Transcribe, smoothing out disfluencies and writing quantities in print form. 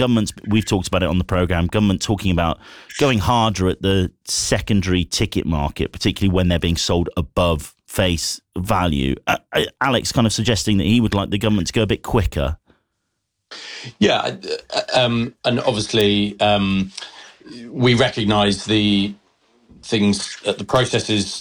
government's, we've talked about it on the programme, government talking about going harder at the secondary ticket market, particularly when they're being sold above face value. Alex kind of suggesting that he would like the government to go a bit quicker. Yeah, and obviously we recognise the things, the processes